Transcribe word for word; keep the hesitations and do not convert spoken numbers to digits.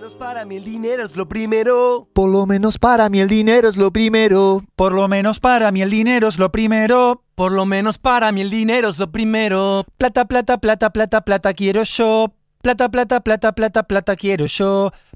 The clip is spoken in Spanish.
menos para mí el dinero es lo primero. Por lo menos para mí el dinero es lo primero. Por lo menos para mí el dinero es lo primero. Por lo menos para mí el dinero es lo primero. Plata, plata, plata, plata, plata quiero yo. Plata, plata, plata, plata, plata quiero yo.